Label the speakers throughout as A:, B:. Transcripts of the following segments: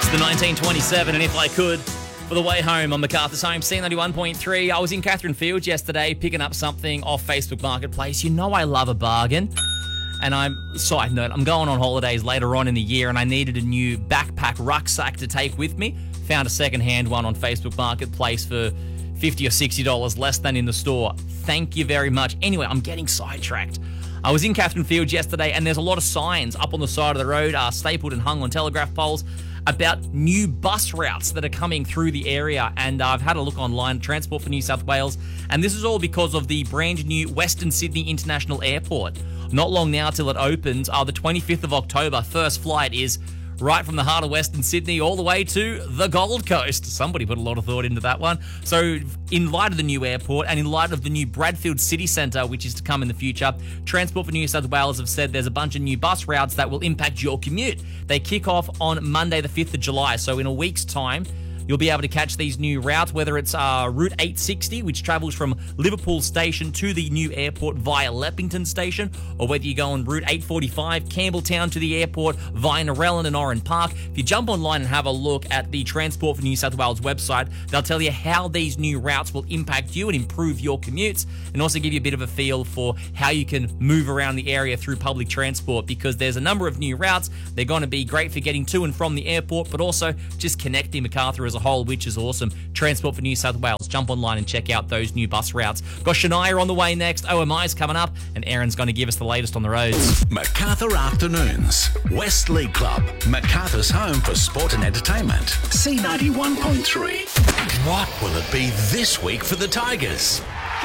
A: It's the 1927, and if I could, for the way home on MacArthur's Home, C91.3. I was in Catherine Fields yesterday picking up something off Facebook Marketplace. You know I love a bargain. And side note, I'm going on holidays later on in the year and I needed a new backpack rucksack to take with me. Found a second-hand one on Facebook Marketplace for $50 or $60 less than in the store. Thank you very much. Anyway, I'm getting sidetracked. I was in Catherine Fields yesterday and there's a lot of signs up on the side of the road, stapled and hung on telegraph poles, about new bus routes that are coming through the area. And I've had a look online, Transport for New South Wales, and this is all because of the brand new Western Sydney International Airport. Not long now till it opens, the 25th of October. First flight is right from the heart of Western Sydney all the way to the Gold Coast. Somebody put a lot of thought into that one. So in light of the new airport and in light of the new Bradfield City Centre, which is to come in the future, Transport for New South Wales have said there's a bunch of new bus routes that will impact your commute. They kick off on Monday the 5th of July, so in a week's time, you'll be able to catch these new routes, whether it's Route 860, which travels from Liverpool Station to the new airport via Leppington Station, or whether you go on Route 845, Campbelltown to the airport via Narellan and Oran Park. If you jump online and have a look at the Transport for New South Wales website, they'll tell you how these new routes will impact you and improve your commutes, and also give you a bit of a feel for how you can move around the area through public transport, because there's a number of new routes. They're going to be great for getting to and from the airport, but also just connecting Macarthur as a whole, which is awesome. Transport for New South Wales. Jump online and check out those new bus routes. Got Shania on the way next. OMI's coming up, and Aaron's going to give us the latest on the roads.
B: MacArthur Afternoons. West League Club. MacArthur's home for sport and entertainment. C91.3. What will it be this week for the Tigers?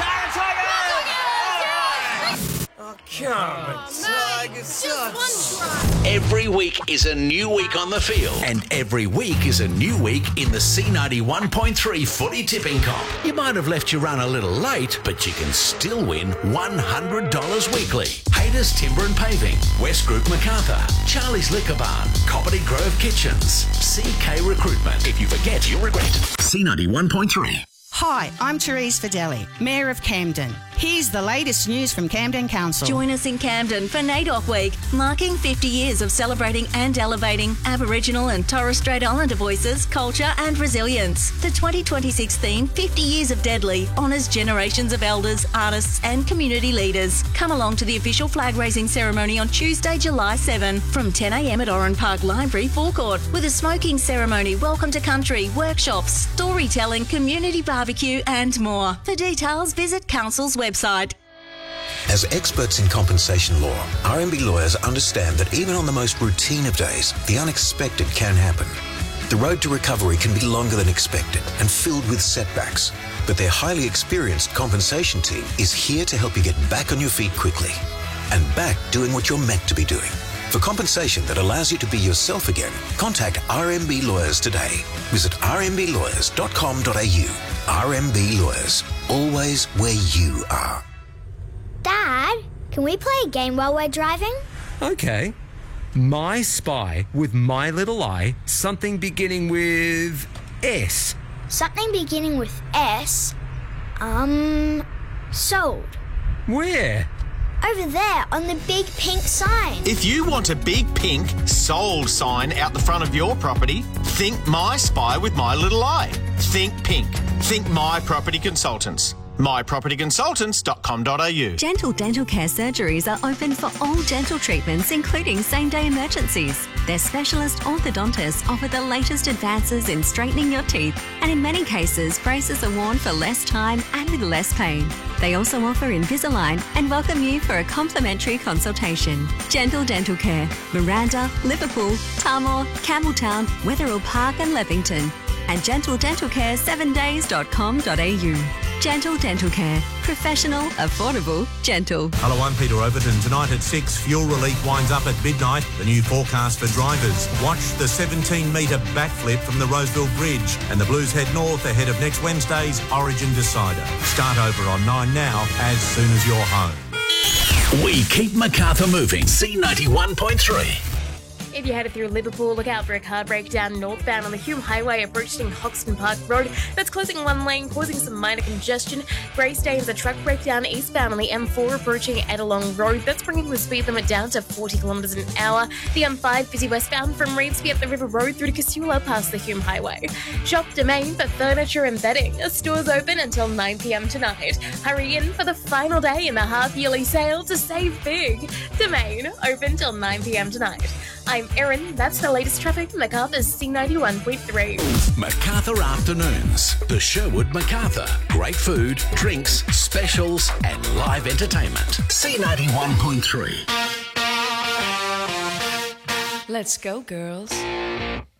B: Every week is a new week on the field, and every week is a new week in the C91.3 footy tipping comp. You might have left your run a little late, but you can still win $100 weekly. Hayter's Timber and Paving, West Group MacArthur, Charlie's Liquor Barn, Comedy Grove Kitchens, CK Recruitment. If you forget, you'll regret. C91.3.
C: Hi, I'm Therese Fideli, Mayor of Camden. Here's the latest news from Camden Council.
D: Join us in Camden for NAIDOC Week, marking 50 years of celebrating and elevating Aboriginal and Torres Strait Islander voices, culture and resilience. The 2026 theme, 50 Years of Deadly, honours generations of elders, artists and community leaders. Come along to the official flag-raising ceremony on Tuesday, July 7 from 10 a.m. at Oran Park Library forecourt, with a smoking ceremony, welcome to country, workshops, storytelling, community barbecue and more. For details, visit Council's website.
E: As experts in compensation law, RMB lawyers understand that even on the most routine of days, the unexpected can happen. The road to recovery can be longer than expected and filled with setbacks, but their highly experienced compensation team is here to help you get back on your feet quickly and back doing what you're meant to be doing. For compensation that allows you to be yourself again, contact RMB Lawyers today. Visit rmblawyers.com.au. RMB Lawyers, always where you are.
F: Dad, can we play a game while we're driving?
G: Okay. My Spy with My Little Eye, something beginning with S.
F: Something beginning with S? Sold.
G: Where?
F: Over there on the big pink sign.
H: If you want a big pink sold sign out the front of your property, think My Spy with My Little Eye. Think pink. Think My Property Consultants. mypropertyconsultants.com.au.
I: Gentle Dental Care surgeries are open for all dental treatments, including same-day emergencies. Their specialist orthodontists offer the latest advances in straightening your teeth, and in many cases, braces are worn for less time and with less pain. They also offer Invisalign and welcome you for a complimentary consultation. Gentle Dental Care, Miranda, Liverpool, Tarmore, Campbelltown, Wetherill Park and Leppington, and gentledentalcare7days.com.au. Gentle Dental Care. Professional, affordable, gentle.
J: Hello, I'm Peter Overton. Tonight at 6, fuel relief winds up at midnight. The new forecast for drivers. Watch the 17-metre backflip from the Roseville Bridge. And the Blues head north ahead of next Wednesday's Origin Decider. Start over on 9 now, as soon as you're home.
B: We keep MacArthur moving. C91.3.
K: If you're headed through Liverpool, look out for a car breakdown northbound on the Hume Highway approaching Hoxton Park Road. That's closing one lane, causing some minor congestion. Greystanes, a truck breakdown eastbound on the M4 approaching Edelong Road. That's bringing the speed limit down to 40 kilometres an hour. The M5 busy westbound from Revesby up the River Road through to Casula past the Hume Highway. Shop Domain for furniture and bedding. Stores open until 9 p.m. tonight. Hurry in for the final day in the half-yearly sale to save big. Domain, open till 9 p.m. tonight. I'm Erin. That's the latest traffic. Macarthur's C91.3.
B: Macarthur Afternoons. The Sherwood Macarthur. Great food, drinks, specials, and live entertainment. C91.3.
L: Let's go, girls.